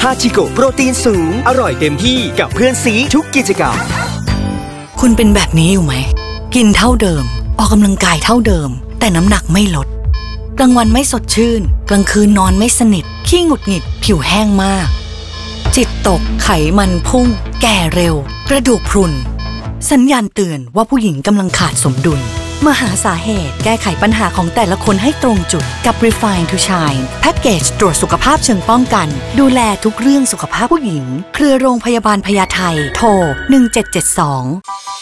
าชิโกะโปรตีนสูงอร่อยเต็มที่กับเพื่อนซีทุกกิจกรรมคุณเป็นแบบนี้อยู่ไหมกินเท่าเดิมออกกำลังกายเท่าเดิมแต่น้ำหนักไม่ลดกลางวันไม่สดชื่นกลางคืนนอนไม่สนิทขี้หงุดหงิดผิวแห้งมากจิตตกไขมันพุ่งแก่เร็วกระดูกพรุนสัญญาณเตือนว่าผู้หญิงกำลังขาดสมดุลมาหาสาเหตุแก้ไขปัญหาของแต่ละคนให้ตรงจุดกับ Refine to Shine แพ็กเกจตรวจสุขภาพเชิงป้องกันดูแลทุกเรื่องสุขภาพผู้หญิงเครือโรงพยาบาลพญาไทโทร1772